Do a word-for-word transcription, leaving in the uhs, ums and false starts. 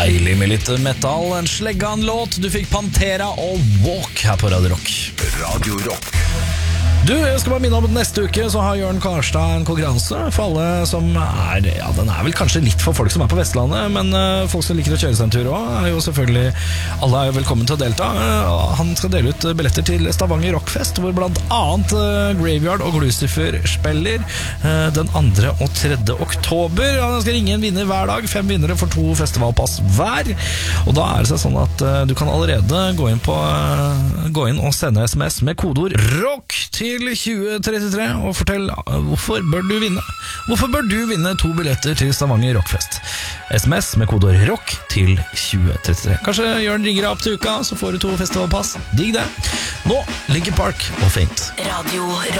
Deilig med litt metal, en sleggan-låt. Du fikk Pantera og Walk her på Radio Rock. Radio Rock. Du, jeg skal bare minne om at neste uke så har Jørn Karstad en konkurranse for alle som er, ja, den er vel kanskje litt for folk som er på Vestlandet, men uh, folk som liker å kjøre seg en tur også, er jo selvfølgelig, alle er jo velkommen til å delta. Uh, han skal dele ut billetter til Stavanger Rockfest, hvor blant annet uh, Graveyard og Lucifer spiller uh, den andre og tredje oktober. Han skal ringe en vinner hver dag, fem vinnere for to festivalpass hver, og da er det sånn at uh, du kan allerede gå inn, på, uh, gå inn og sende sms med kodeord ROCK til tjue trettitre og fortell hvorfor bør du vinne. Hvorfor bør du vinne to billetter til Stavanger Rockfest? Sms med kodeord ROCK til tjue trettitre. Kanskje Jørn ringer deg opp til uka, så får du to festivalpass. Digg det. Nå, Linkin Park og Faint. Radio